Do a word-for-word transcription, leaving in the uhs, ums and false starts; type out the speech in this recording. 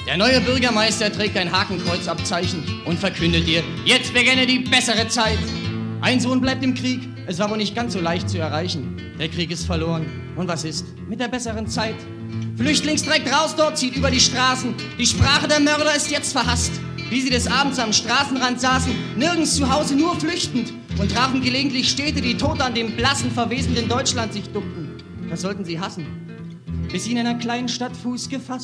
Der neue Bürgermeister trägt ein Hakenkreuzabzeichen und verkündet dir, jetzt beginne die bessere Zeit. Ein Sohn bleibt im Krieg, es war wohl nicht ganz so leicht zu erreichen. Der Krieg ist verloren. Und was ist mit der besseren Zeit? Flüchtlingsdreck raus dort, zieht über die Straßen. Die Sprache der Mörder ist jetzt verhasst. Wie sie des Abends am Straßenrand saßen, nirgends zu Hause, nur flüchtend. Und trafen gelegentlich Städte, die tot an dem blassen, verwesenden Deutschland sich duckten. Das sollten sie hassen, bis sie in einer kleinen Stadt Fuß gefasst.